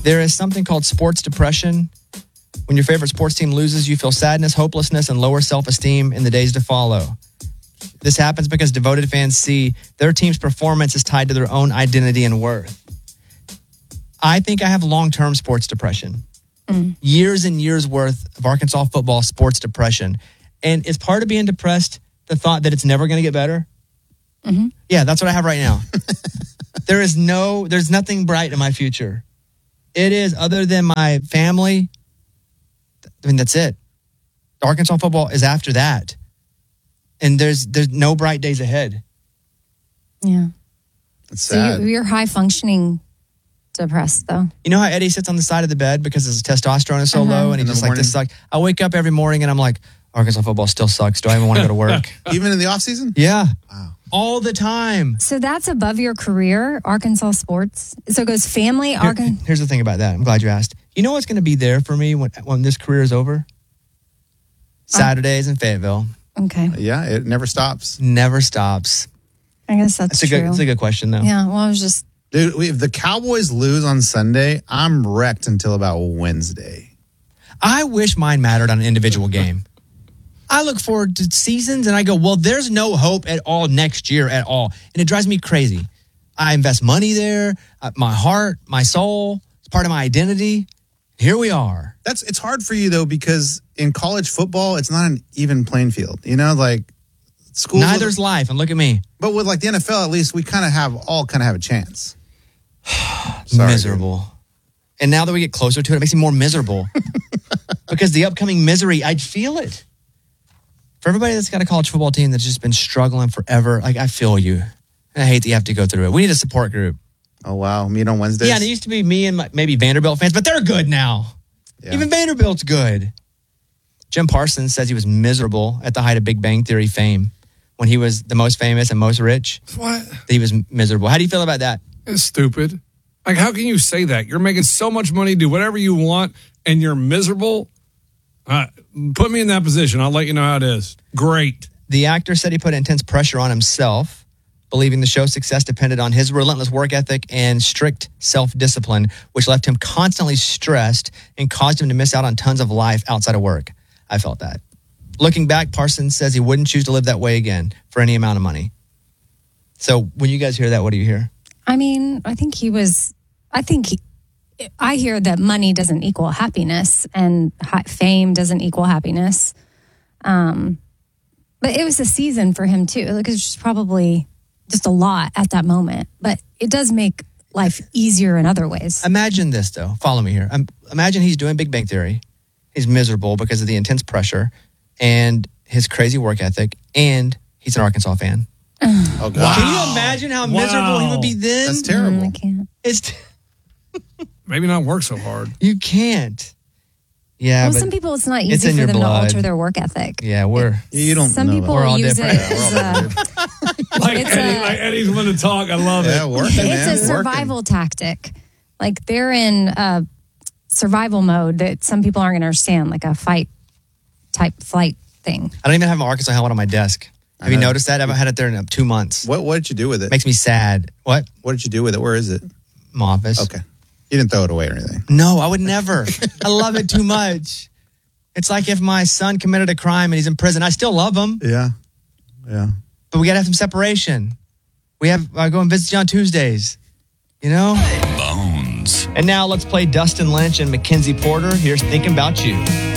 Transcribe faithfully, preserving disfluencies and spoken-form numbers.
There is something called sports depression. When your favorite sports team loses, you feel sadness, hopelessness, and lower self-esteem in the days to follow. This happens because devoted fans see their team's performance is tied to their own identity and worth. I think I have long-term sports depression. Mm. Years and years worth of Arkansas football sports depression. And is part of being depressed the thought that it's never going to get better? Mm-hmm. Yeah, that's what I have right now. There is no, there's nothing bright in my future. It is, other than my family, I mean, that's it. Arkansas football is after that. And there's there's no bright days ahead. Yeah. That's so sad. you're, you're high functioning depressed, though. You know how Eddie sits on the side of the bed because his testosterone is so uh-huh. low and he just like, this sucks. I wake up every morning and I'm like, Arkansas football still sucks. Do I even want to go to work? Even in the off season? Yeah. Wow. All the time. So that's above your career, Arkansas sports? So it goes family, Here, Arkansas? Here's the thing about that. I'm glad you asked. You know what's going to be there for me when, when this career is over? Saturdays in Fayetteville. Okay. Yeah, it never stops. Never stops. I guess that's, that's a true. Good, that's a good question, though. Yeah, well, I was just... Dude, if the Cowboys lose on Sunday, I'm wrecked until about Wednesday. I wish mine mattered on an individual game. I look forward to seasons and I go, well, there's no hope at all next year at all. And it drives me crazy. I invest money there, uh, my heart, my soul. It's part of my identity. Here we are. That's It's hard for you, though, because in college football, it's not an even playing field. You know, like schools. Neither's with, life. And look at me. But with like the N F L, at least we kind of have all kind of have a chance. Sorry, miserable. Dude. And now that we get closer to it, it makes me more miserable. Because the upcoming misery, I'd feel it. For everybody that's got a college football team that's just been struggling forever, like I feel you. I hate that you have to go through it. We need a support group. Oh, wow. Meet on Wednesdays? Yeah, and it used to be me and my, maybe Vanderbilt fans, but they're good now. Yeah. Even Vanderbilt's good. Jim Parsons says he was miserable at the height of Big Bang Theory fame when he was the most famous and most rich. What? He was miserable. How do you feel about that? It's stupid. Like, how can you say that? You're making so much money, do whatever you want, and you're miserable? Uh, put me in that position. I'll let you know how it is. Great. The actor said he put intense pressure on himself, believing the show's success depended on his relentless work ethic and strict self-discipline, which left him constantly stressed and caused him to miss out on tons of life outside of work. I felt that. Looking back, Parsons says he wouldn't choose to live that way again for any amount of money. So when you guys hear that, what do you hear? I mean, I think he was, I think he, I hear that money doesn't equal happiness and fame doesn't equal happiness. Um, but it was a season for him too. Like, it was just probably just a lot at that moment, but it does make life easier in other ways. Imagine this though. Follow me here. Um, imagine he's doing Big Bang Theory. He's miserable because of the intense pressure and his crazy work ethic, and he's an Arkansas fan. Oh, God. Wow. Can you imagine how wow. miserable he would be then? That's terrible. Mm, I can't. It's t- Maybe not work so hard. You can't. Yeah, well, but some people, it's not it's easy in for your them blood. to alter their work ethic. Yeah, we're... You don't Some know people We're all use different. it as a, Like, It's Eddie, a- like Eddie's going to talk. I love Yeah, it. working, man. it's a survival Working. tactic. Like, they're in a survival mode that some people aren't going to understand, like a fight type flight thing. I don't even have my Arkansas helmet on my desk. Have you noticed that? I haven't had it there in two months. What What did you do with it? Makes me sad. What? What did you do with it? Where is it? My office. Okay. You didn't throw it away or anything. No, I would never. I love it too much. It's like if my son committed a crime and he's in prison, I still love him, Yeah. Yeah. but we got to have some separation. We have, I go and visit you on Tuesdays, you know? Bones. And now let's play Dustin Lynch and Mackenzie Porter. Here's Thinking About You.